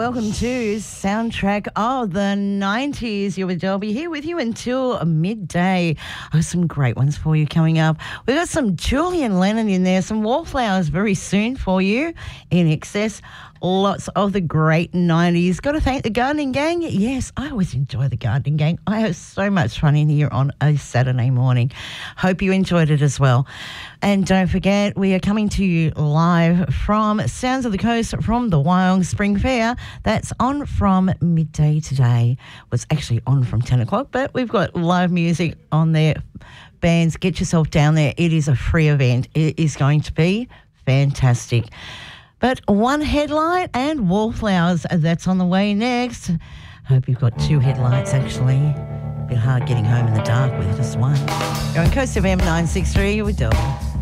welcome to Soundtrack of the 90s. You're with Delby here with you until midday. I have some great ones for you coming up. We've got some Julian Lennon in there, some Wallflowers very soon for you. In excess, lots of the great 90s. Got to thank the Gardening Gang. Yes, I always enjoy the Gardening Gang. I have so much fun in here on a Saturday morning. Hope you enjoyed it as well. And don't forget, we are coming to you live from Sounds of the Coast from the Wyong Spring Fair. That's on from midday today. Was actually on from 10 o'clock, but we've got live music on there. Bands, get yourself down there. It is a free event. It is going to be fantastic. But one headlight and Wallflowers, that's on the way next. Hope you've got two headlights, actually. A bit hard getting home in the dark with just one. You're on Coast FM 963 with Delby.